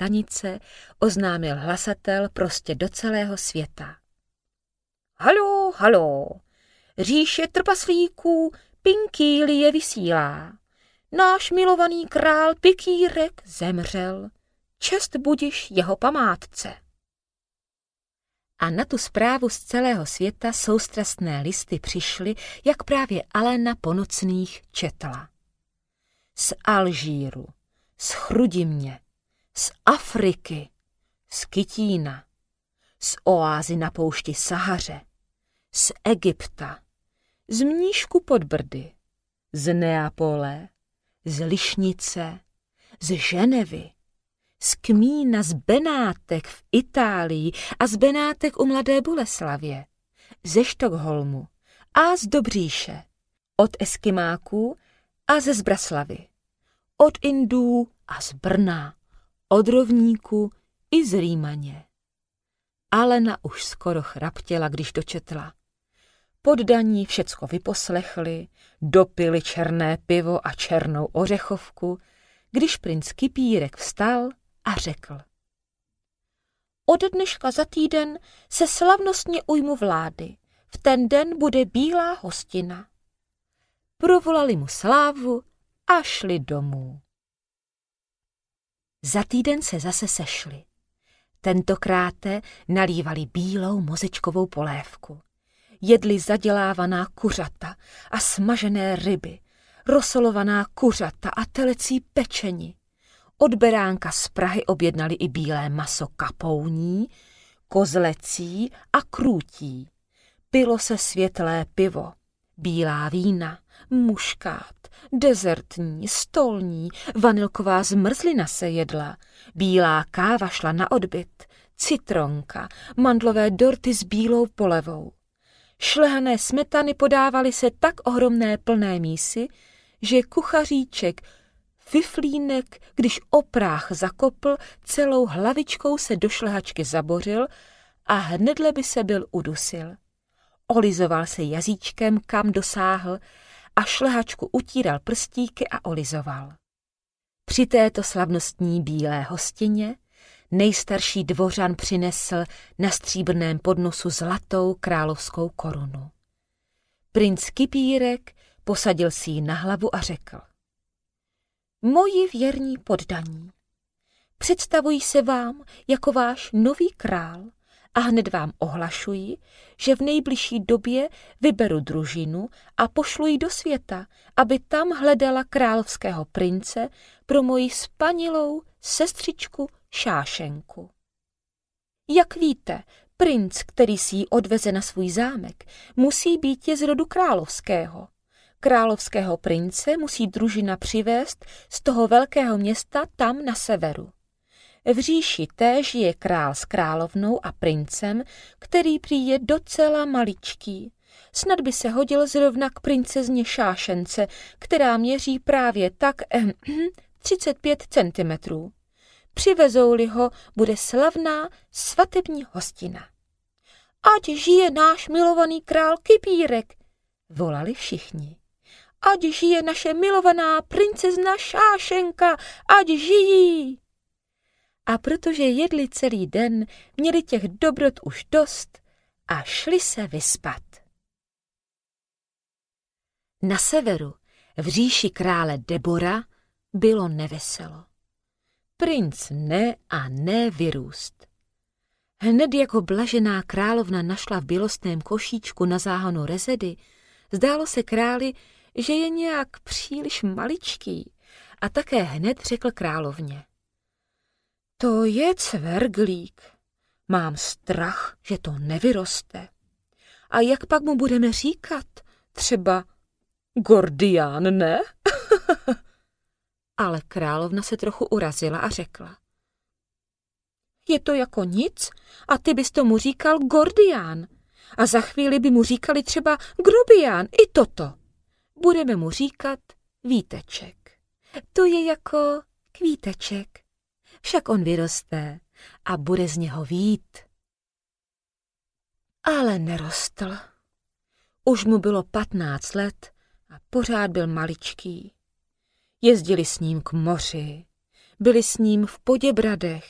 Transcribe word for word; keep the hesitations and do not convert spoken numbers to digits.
stanice oznámil hlasatel prostě do celého světa. Halo, halo, říše trpaslíků Pinkýlie vysílá. Náš milovaný král Pikýrek zemřel. Čest budiš jeho památce. A na tu zprávu z celého světa soustrastné listy přišly, jak právě Alena po nocných četla. Z Alžíru, z Chrudimě, z Afriky, z Kytína, z oázy na poušti Sahaře, z Egypta, z Mníšku pod Brdy, z Neapole, z Lišnice, z Ženevy, z Kmína, z Benátek v Itálii a z Benátek u Mladé Boleslavě, ze Štokholmu a z Dobříše, od Eskimáků a ze Zbraslavy, od Indů a z Brna, od Rovníku i z Rýmaně. Alena už skoro chraptěla, když dočetla. Poddaní všecko vyposlechli, dopili černé pivo a černou ořechovku, když princ Kypírek vstal a řekl. Ode dneška za týden se slavnostně ujmu vlády. V ten den bude bílá hostina. Provolali mu slávu a šli domů. Za týden se zase sešli. Tentokráte nalívali bílou mozečkovou polévku. Jedli zadělávaná kuřata a smažené ryby, rosolovaná kuřata a telecí pečeni. Od beránka z Prahy objednali i bílé maso kapouní, kozlecí a krůtí. Pilo se světlé pivo, bílá vína, muškát, dezertní, stolní, vanilková zmrzlina se jedla, bílá káva šla na odbyt, citronka, mandlové dorty s bílou polevou. Šlehané smetany podávaly se tak ohromné plné mísy, že kuchaříček Fiflínek, když opráh zakopl, celou hlavičkou se do šlehačky zabořil a hnedle by se byl udusil. Olizoval se jazyčkem, kam dosáhl, a šlehačku utíral prstíky a olizoval. Při této slavnostní bílé hostině nejstarší dvořan přinesl na stříbrném podnosu zlatou královskou korunu. Princ Kypírek posadil si ji na hlavu a řekl. Moji věrní poddaní, představuji se vám jako váš nový král a hned vám ohlašuji, že v nejbližší době vyberu družinu a pošlu ji do světa, aby tam hledala královského prince pro moji spanilou sestřičku Šášenku. Jak víte, princ, který si ji odveze na svůj zámek, musí být z rodu královského. Královského prince musí družina přivést z toho velkého města tam na severu. V říši té žije král s královnou a princem, který prý je docela maličký. Snad by se hodil zrovna k princezně Šášence, která měří právě tak ehm, třicet pět centimetrů. Přivezou-li ho, bude slavná svatební hostina. Ať žije náš milovaný král Kypírek, volali všichni. Ať žije naše milovaná princezna Šášenka, ať žijí! A protože jedli celý den, měli těch dobrot už dost a šli se vyspat. Na severu, v říši krále Debora, bylo neveselo. Princ ne a ne vyrůst. Hned jako blažená královna našla v bělostném košíčku nazáhanou rezedy, zdálo se králi, že je nějak příliš maličký, a také hned řekl královně. To je cverglík. Mám strach, že to nevyroste. A jak pak mu budeme říkat? Třeba Gordián, ne? Ale královna se trochu urazila a řekla. Je to jako nic a ty bys tomu říkal Gordián. A za chvíli by mu říkali třeba Grobián, i toto. Budeme mu říkat Víteček. To je jako kvíteček. Však on vyroste a bude z něho vít. Ale nerostl. Už mu bylo patnáct let a pořád byl maličký. Jezdili s ním k moři, byli s ním v Poděbradech,